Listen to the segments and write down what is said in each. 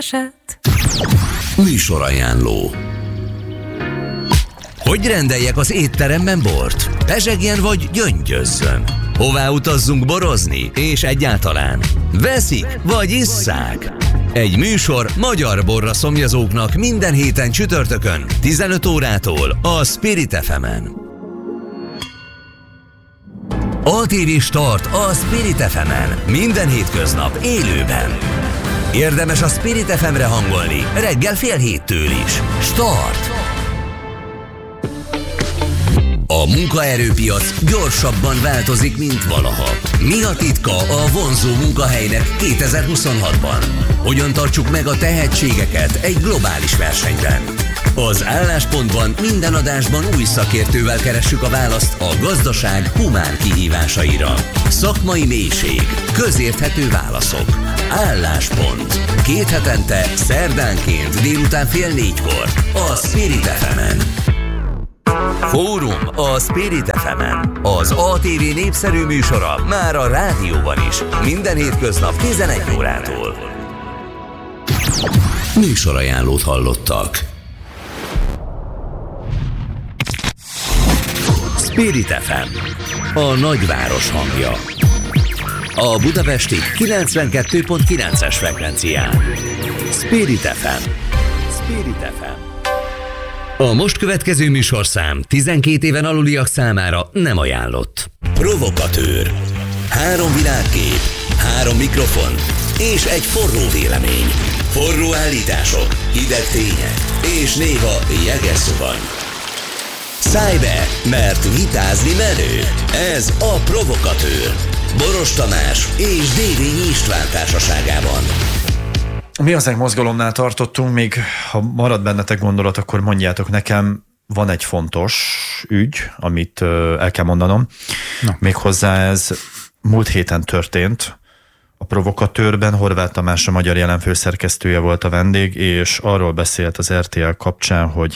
Eset. Műsorajánló. Hogy rendeljek az étteremben bort? Pezsegjen vagy gyöngyözzön? Hová utazzunk borozni? És egyáltalán veszik vagy isszák? Egy műsor magyar borra szomjazóknak minden héten csütörtökön 15 órától a Spirit FM-en. ATV Start a Spirit FM-en minden hétköznap élőben. Érdemes a Spirit FM-re hangolni reggel 6:30 is. Start! A munkaerőpiac gyorsabban változik, mint valaha. Mi a titka a vonzó munkahelynek 2026-ban? Hogyan tartsuk meg a tehetségeket egy globális versenyben? Az Álláspontban minden adásban új szakértővel keressük a választ a gazdaság humán kihívásaira. Szakmai mélység, közérthető válaszok. Álláspont. 2 hetente, szerdánként délután 3:30 a Spirit FM-en. Fórum a Spirit FM-en. Az ATV népszerű műsora már a rádióban is. Minden hétköznap 11 órától. Műsorajánlót hallottak. Spirit FM, a nagyváros hangja. A budapesti 92.9-es frekvencián. Spirit FM. Spirit FM. A most következő műsorszám 12 éven aluliak számára nem ajánlott. Provokatőr. 3 világkép, 3 mikrofon és egy forró vélemény. Forró állítások, hideg tények és néha jeges szuvany. Szállj be, mert vitázni menő. Ez a Provokatőr. Boros Tamás és Dévényi István társaságában. Mi az mozgalomnál tartottunk, még ha marad bennetek gondolat, akkor mondjátok nekem, van egy fontos ügy, amit el kell mondanom. Méghozzá ez múlt héten történt. A Provokatőrben Horváth Tamás, a Magyar Jelen főszerkesztője volt a vendég, és arról beszélt az RTL kapcsán, hogy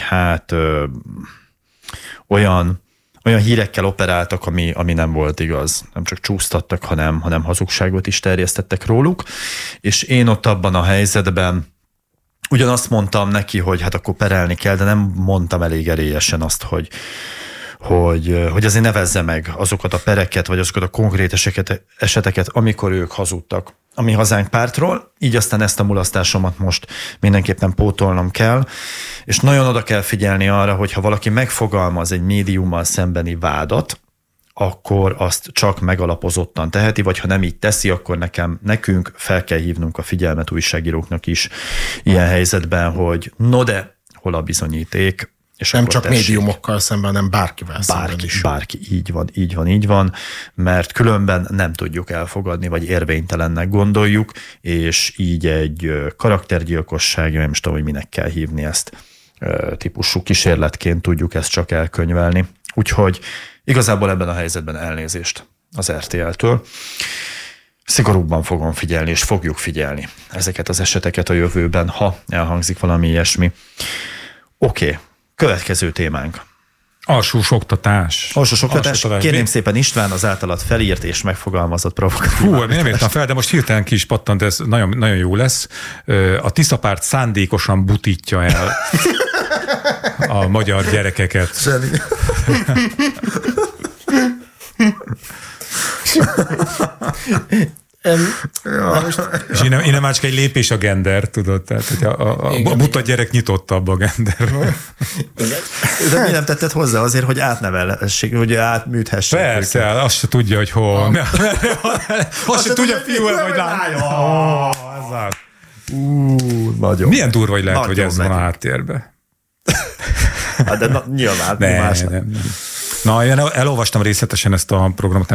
olyan hírekkel operáltak, ami nem volt igaz. Nem csak csúsztattak, hanem hazugságot is terjesztettek róluk. És én ott abban a helyzetben ugyanazt mondtam neki, hogy hát akkor perelni kell, de nem mondtam elég erélyesen azt, hogy azért nevezze meg azokat a pereket, vagy azokat a konkrét eseteket, amikor ők hazudtak a Mi Hazánk pártról, így aztán ezt a mulasztásomat most mindenképpen pótolnom kell, és nagyon oda kell figyelni arra, hogy ha valaki megfogalmaz egy médiummal szembeni vádat, akkor azt csak megalapozottan teheti, vagy ha nem így teszi, akkor nekünk fel kell hívnunk a figyelmet, újságíróknak is ilyen helyzetben, hogy no de, hol a bizonyíték. És nem csak médiumokkal szemben, hanem bárkivel szemben is. Bárki, így van, mert különben nem tudjuk elfogadni, vagy érvénytelennek gondoljuk, és így egy karaktergyilkosság, nem is tudom, hogy minek kell hívni ezt, típusú kísérletként tudjuk ezt csak elkönyvelni. Úgyhogy igazából ebben a helyzetben elnézést az RTL-től. Szigorúbban fogom figyelni, és fogjuk figyelni ezeket az eseteket a jövőben, ha elhangzik valami ilyesmi. Oké. Következő témánk. Alsós oktatás. Kérném szépen István az általad felírt és megfogalmazott provokatív. Nem értem fel, de most hirtelen ki is pattant, ez nagyon, nagyon jó lesz. A Tisza párt szándékosan butítja el a magyar gyerekeket. És innen már csak egy lépés a gender, tudod? Tehát, hogy a buta gyerek nyitottabb a gender. De mi nem tetted hozzá azért, hogy átnevelhessék, hogy átműthessék? Persze, őket. Azt se tudja, hogy hol. Azt se tudja, fiú, vagy lány. Nagyon. Milyen durva, hogy lehet, hogy ez van a háttérben. De nyilván. Nem. Na, én elolvastam részletesen ezt a programot,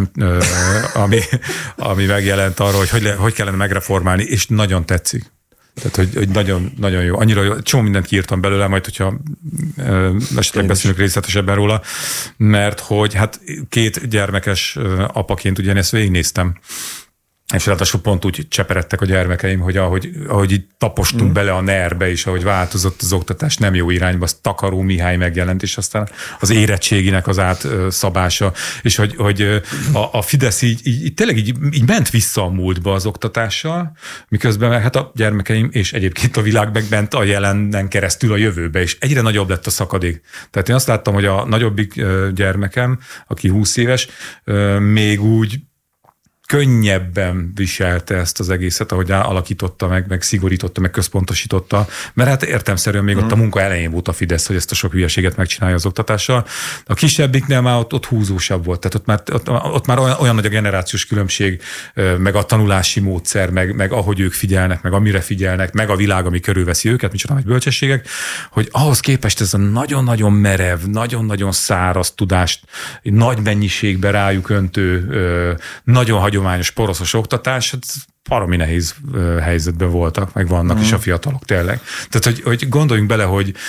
ami megjelent arról, hogy kellene megreformálni, és nagyon tetszik. Tehát, hogy nagyon, nagyon jó. Annyira jó, csomó mindent kiírtam belőle, majd, hogyha esetleg beszélünk részletesebben róla, mert hogy hát 2 gyermekes apaként ugye ezt végignéztem, és ráadásul pont úgy cseperedtek a gyermekeim, hogy ahogy így tapostunk bele a NER-be, és ahogy változott az oktatás nem jó irányba, az Takaró Mihály megjelent, és aztán az érettséginek az átszabása, és hogy a Fidesz így tényleg így ment vissza a múltba az oktatással, miközben hát a gyermekeim és egyébként a világ megment a jelenen keresztül a jövőbe, és egyre nagyobb lett a szakadék. Tehát én azt láttam, hogy a nagyobbik gyermekem, aki 20 éves, még úgy könnyebben viselte ezt az egészet, ahogy alakította meg szigorította, meg központosította, mert hát értelemszerűen még ott a munka elején volt a Fidesz, hogy ezt a sok hülyeséget megcsinálja az oktatással. A kisebbiknél már ott húzósabb volt, tehát ott már olyan nagy a generációs különbség, meg a tanulási módszer, meg ahogy ők figyelnek, meg amire figyelnek, meg a világ, ami körülveszi őket, micsoda nagy bölcsességek, hogy ahhoz képest ez a nagyon-nagyon merev, nagyon-nagyon száraz tudást, nagy mennyiségben rájuk öntő, nagyon hagyományos poroszos oktatás, hát baromi nehéz helyzetben voltak, meg vannak is a fiatalok tényleg. Tehát, hogy gondoljunk bele,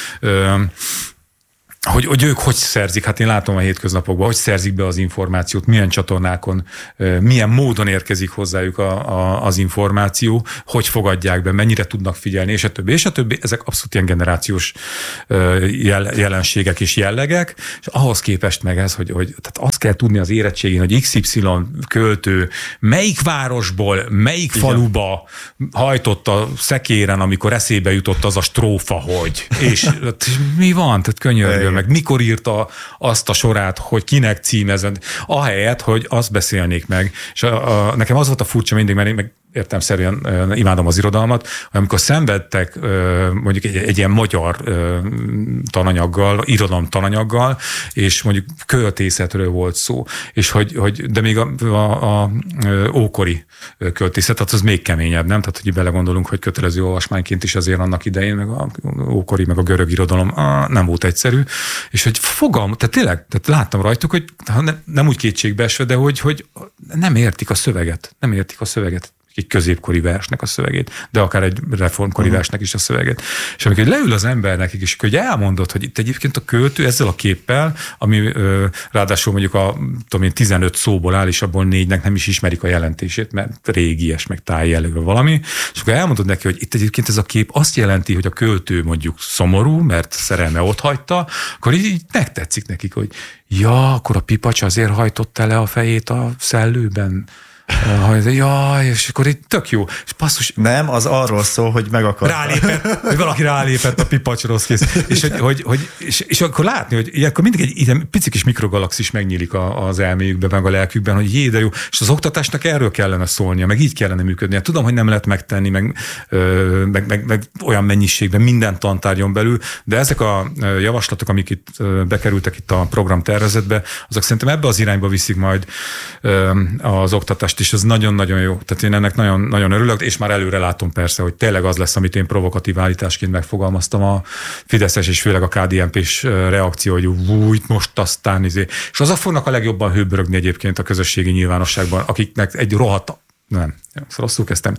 hogy ők hogy szerzik, hát én látom a hétköznapokban, hogy szerzik be az információt, milyen csatornákon, milyen módon érkezik hozzájuk az információ, hogy fogadják be, mennyire tudnak figyelni, és a többi. És a többi, ezek abszolút ilyen generációs jelenségek és jellegek, és ahhoz képest meg ez, hogy tehát azt kell tudni az érettségén, hogy XY költő melyik városból, melyik faluba hajtott a szekéren, amikor eszébe jutott az a strófa, hogy. És mi van? Tehát könyörgöm. Meg mikor írta azt a sorát, hogy kinek címezett, ahelyett, hogy azt beszélnék meg. És nekem az volt a furcsa mindig, mert én meg értelemszerűen imádom az irodalmat, amikor szenvedtek mondjuk egy ilyen magyar tananyaggal, irodalom tananyaggal, és mondjuk költészetről volt szó, és de még a ókori költészet, az még keményebb, nem? Tehát, hogy belegondolunk, hogy kötelező olvasmányként is azért annak idején, meg a ókori, meg a görög irodalom nem volt egyszerű, és hogy tehát tényleg, tehát láttam rajtuk, hogy nem úgy kétségbeesve, de hogy nem értik a szöveget, egy középkori versnek a szövegét, de akár egy reformkori versnek is a szövegét. És amikor leül az ember nekik, és hogy elmondod, hogy itt egyébként a költő ezzel a képpel, ami ráadásul mondjuk 15 szóból áll, és abból 4-nek nem is ismerik a jelentését, mert régies, meg tájjellegű valami, és akkor elmondod neki, hogy itt egyébként ez a kép azt jelenti, hogy a költő mondjuk szomorú, mert szerelme ott hagyta, akkor így megtetszik nekik, hogy ja, akkor a pipacs azért hajtotta le a fejét a szellőben, jaj, és akkor így tök jó. És basszus, nem, az arról szól, hogy meg akar. Hogy valaki rálépett a pipacsról, és akkor látni, hogy akkor mindig egy ilyen pici kis mikrogalaxis megnyílik az elméjükben, meg a lelkükben, hogy jé, de jó. És az oktatásnak erről kellene szólnia, meg így kellene működnie. Tudom, hogy nem lehet megtenni, meg olyan mennyiségben minden tantárgyon belül, de ezek a javaslatok, amik itt bekerültek itt a programtervezetbe, azok szerintem ebbe az irányba viszik majd az oktatást, és ez nagyon-nagyon jó. Tehát én ennek nagyon örülök, és már előre látom persze, hogy tényleg az lesz, amit én provokatív állításként megfogalmaztam a fideszes és főleg a KDNP-s reakció, hogy úgy most aztán és azok fognak a legjobban hőbörögni egyébként a közösségi nyilvánosságban, akiknek egy rohadt nem, rosszul kezdtem.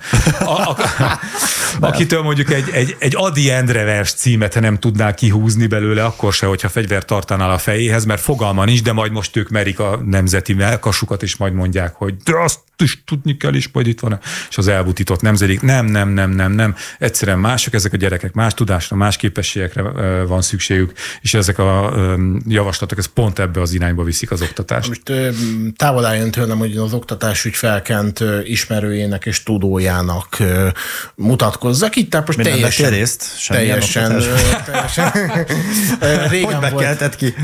Akitől mondjuk egy Ady Endre vers címet nem tudnál kihúzni belőle, akkor se, hogyha fegyvert tartanál a fejéhez, mert fogalma nincs, de majd most ők merik a nemzeti melkasukat, és majd mondják, hogy de azt is tudni kell, és majd itt van, és az elbutított nemzedék. Nem. Egyszerűen mások ezek a gyerekek, más tudásra, más képességekre van szükségük, és ezek a javaslatok, ez pont ebbe az irányba viszik az oktatást. Most távol álljon tőlem, hogy az oktatás úgy felkent ismerőjének és tudójának mutatkozzak. Itt most teljesen régen hogy bekelted ki?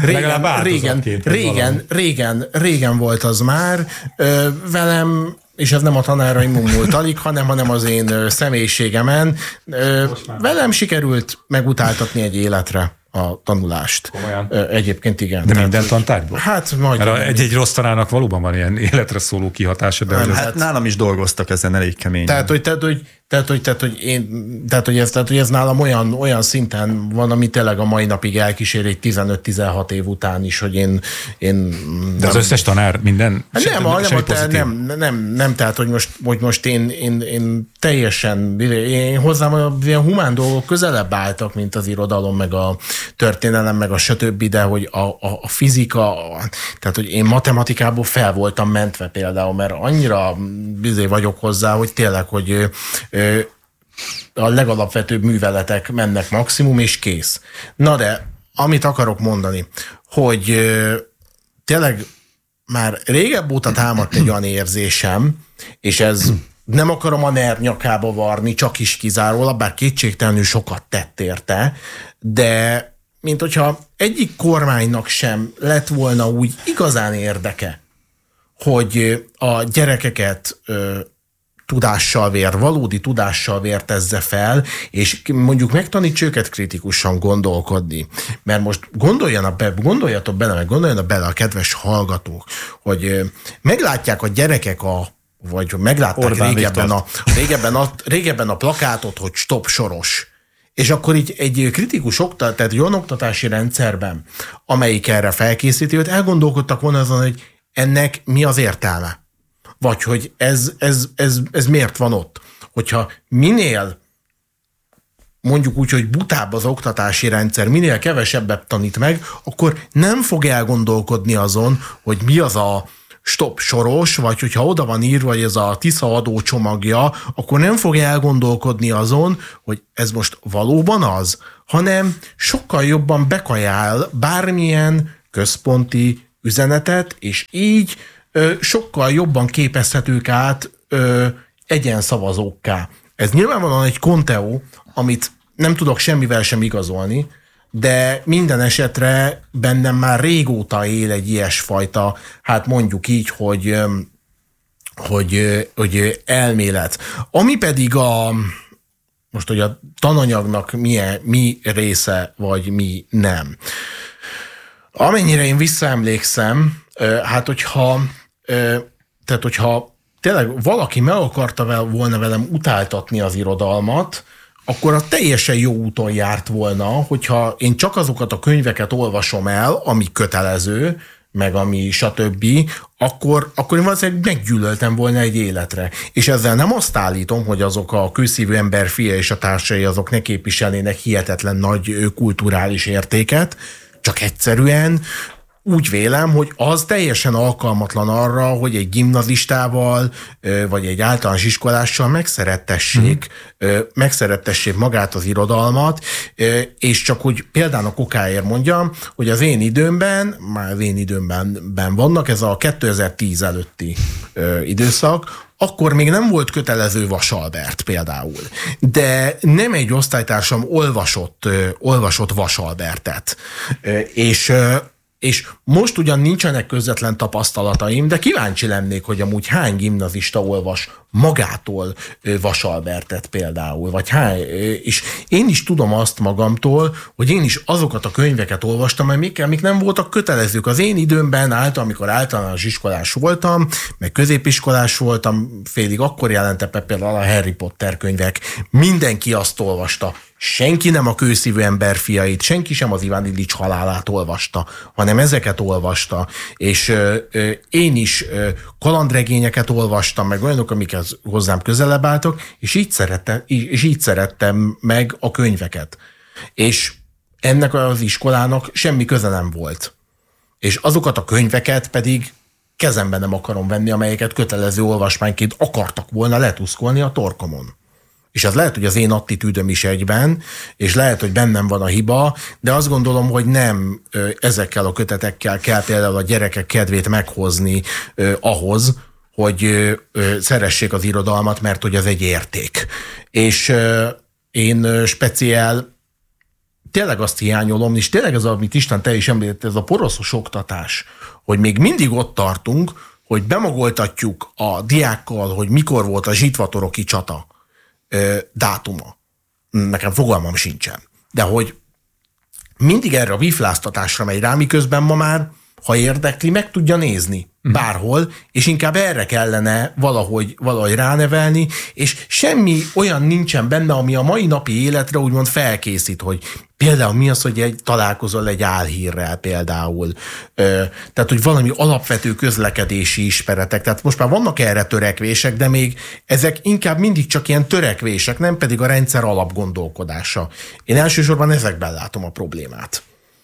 Régen volt az már. Velem, és ez nem a tanáraimon múltalik, hanem az én személyiségemen. Velem sikerült megutáltatni egy életre a tanulást. Komolyan. Egyébként igen. De minden tantárgyban? Hát majd. Egy rossz tanárnak valóban van ilyen életre szóló kihatása. De hát nálam is dolgoztak ezen elég keményen. Tehát, hogy Tehát, hogy ez nálam olyan szinten van, ami tényleg a mai napig elkísér egy 15-16 év után is, hogy én de az összes tanár minden? Nem, tehát, hogy most én teljesen, én hozzám ilyen humán dolgok közelebb álltak, mint az irodalom, meg a történelem, meg a stb., de hogy a fizika, tehát, hogy én matematikából fel voltam mentve például, mert annyira vagyok hozzá, hogy tényleg, hogy a legalapvetőbb műveletek mennek maximum, és kész. Na de, amit akarok mondani, hogy tényleg már régebb óta támadt egy olyan érzésem, és ez nem akarom a NER nyakába varni, csak is kizárólag, bár kétségtelenül sokat tett érte, de mint hogyha egyik kormánynak sem lett volna úgy igazán érdeke, hogy a gyerekeket valódi tudással vértezze fel, és mondjuk megtanítsa őket kritikusan gondolkodni. Mert most gondoljatok bele a kedves hallgatók, hogy meglátják a gyerekek vagy meglátták régebben a plakátot, hogy stop Soros. És akkor így egy kritikus tehát egy olyan oktatási rendszerben, amelyik erre felkészíti, hogy elgondolkodtak volna azon, hogy ennek mi az értelme. Vagy hogy ez miért van ott. Hogyha minél mondjuk úgy, hogy butább az oktatási rendszer, minél kevesebbet tanít meg, akkor nem fog elgondolkodni azon, hogy mi az a stop Soros, vagy hogyha oda van írva, hogy ez a Tisza adó csomagja, akkor nem fog elgondolkodni azon, hogy ez most valóban az, hanem sokkal jobban bekajál bármilyen központi üzenetet, és így sokkal jobban képezhetők át egyenszavazókká. Ez nyilvánvalóan egy konteó, amit nem tudok semmivel sem igazolni, de minden esetre bennem már régóta él egy ilyesfajta, hát mondjuk így, hogy elmélet. Ami pedig most, hogy a tananyagnak mi része, vagy mi nem. Amennyire én visszaemlékszem, hát hogyha tényleg valaki meg akarta volna velem utáltatni az irodalmat, akkor a teljesen jó úton járt volna, hogyha én csak azokat a könyveket olvasom el, ami kötelező, meg ami stb., akkor én valószínűleg meggyűlöltem volna egy életre. És ezzel nem azt állítom, hogy azok a kőszívű ember fia és a társai azok ne képviselnének hihetetlen nagy kulturális értéket, csak egyszerűen úgy vélem, hogy az teljesen alkalmatlan arra, hogy egy gimnazistával, vagy egy általános iskolással megszerettessék magát az irodalmat, és csak úgy példának okáért mondjam, hogy az én időmben vannak, ez a 2010 előtti időszak, akkor még nem volt kötelező Vasalbert például. De nem egy osztálytársam olvasott Vasalbertet. És most ugyan nincsenek közvetlen tapasztalataim, de kíváncsi lennék, hogy amúgy hány gimnazista olvas magától Vasalbertet például, vagy és én is tudom azt magamtól, hogy én is azokat a könyveket olvastam, amik nem voltak kötelezők. Az én időmben amikor általános iskolás voltam, meg középiskolás voltam, félig akkor jelentek be például a Harry Potter könyvek. Mindenki azt olvasta. Senki nem a kőszívű ember fiait, senki sem az Iván Illics halálát olvasta, hanem ezeket olvasta. És én is kalandregényeket olvastam, meg olyanok, amikhez hozzám közelebb álltok, és így szerettem meg a könyveket. És ennek az iskolának semmi köze nem volt. És azokat a könyveket pedig kezembe nem akarom venni, amelyeket kötelező olvasmányként akartak volna letuszkolni a torkomon. És az lehet, hogy az én attitűdöm is egyben, és lehet, hogy bennem van a hiba, de azt gondolom, hogy nem ezekkel a kötetekkel kell például a gyerekek kedvét meghozni ahhoz, hogy szeressék az irodalmat, mert hogy az egy érték. És én speciál tényleg azt hiányolom, és tényleg ez, amit István te is említett, ez a poroszos oktatás, hogy még mindig ott tartunk, hogy bemagoltatjuk a diákkal, hogy mikor volt a zsitvatoroki csata dátuma. Nekem fogalmam sincsen. De hogy mindig erre a vifláztatásra megy rá, miközben ma már ha érdekli, meg tudja nézni bárhol, és inkább erre kellene valahogy ránevelni, és semmi olyan nincsen benne, ami a mai napi életre úgymond felkészít, hogy például mi az, hogy találkozol egy álhírrel például. Tehát, hogy valami alapvető közlekedési ismeretek. Tehát most már vannak erre törekvések, de még ezek inkább mindig csak ilyen törekvések, nem pedig a rendszer alapgondolkodása. Én elsősorban ezekben látom a problémát.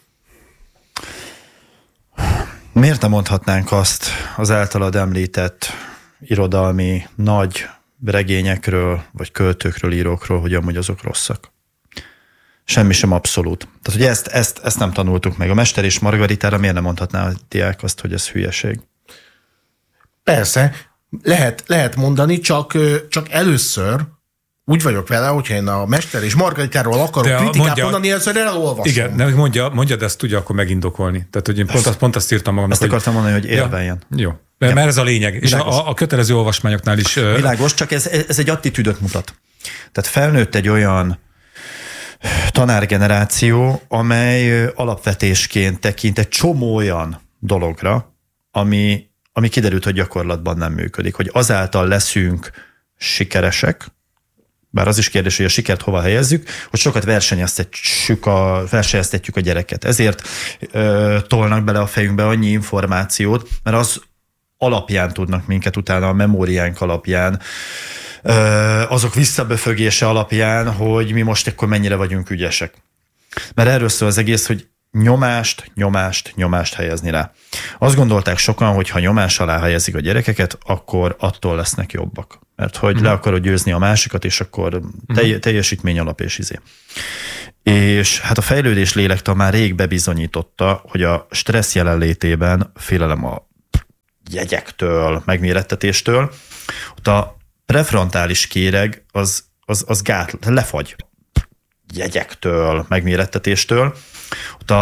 Miért nem mondhatnánk azt az általad említett irodalmi nagy regényekről, vagy költőkről, írókról, hogy amúgy azok rosszak? Semmi sem abszolút. Tehát, hogy ezt nem tanultuk meg. A Mester és Margaritára miért nem mondhatná a diák azt, hogy ez hülyeség? Persze, lehet mondani, csak először úgy vagyok vele, hogyha én a Mester és Margaritáról akarok kritikát mondani, először elolvasom. Igen, de mondjad ezt, tudja akkor megindokolni. Tehát, hogy én pont azt írtam magamnak, ezt akartam mondani, hogy érveljen. Ja, jó, mert ez a lényeg. És a kötelező olvasmányoknál is... Világos, csak ez egy attitűdöt mutat. Tehát felnőtt egy olyan tanárgeneráció, amely alapvetésként tekint egy csomó olyan dologra, ami kiderült, hogy gyakorlatban nem működik. Hogy azáltal leszünk sikeresek, bár az is kérdés, hogy a sikert hova helyezzük, hogy sokat versenyeztetjük a gyereket. Ezért tolnak bele a fejünkbe annyi információt, mert az alapján tudnak minket utána, a memóriánk alapján, azok visszaböfögése alapján, hogy mi most akkor mennyire vagyunk ügyesek. Mert erről szól az egész, hogy nyomást helyezni rá. Azt gondolták sokan, hogy ha nyomás alá helyezik a gyerekeket, akkor attól lesznek jobbak. Mert hogy le akarod győzni a másikat, és akkor teljesítmény alap és izé. És hát a fejlődés lélektan már rég bebizonyította, hogy a stressz jelenlétében félelem a jegyektől, megmérettetéstől, ott a prefrontális kéreg az lefagy jegyektől, megmérettetéstől, ott a